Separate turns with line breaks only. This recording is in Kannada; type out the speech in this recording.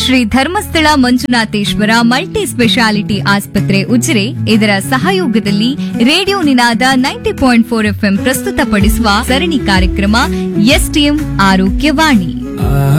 ಶ್ರೀ ಧರ್ಮಸ್ಥಳ ಮಂಜುನಾಥೇಶ್ವರ ಮಲ್ಟಿ ಸ್ಪೆಷಾಲಿಟಿ ಆಸ್ಪತ್ರೆ ಉಜಿರೆ ಇದರ ಸಹಯೋಗದಲ್ಲಿ ರೇಡಿಯೋ ನಿನಾದ 90.4 FM ಪ್ರಸ್ತುತಪಡಿಸುವ ಸರಣಿ ಕಾರ್ಯಕ್ರಮ ಎಸ್ಟಿಎಂ ಆರೋಗ್ಯವಾಣಿ.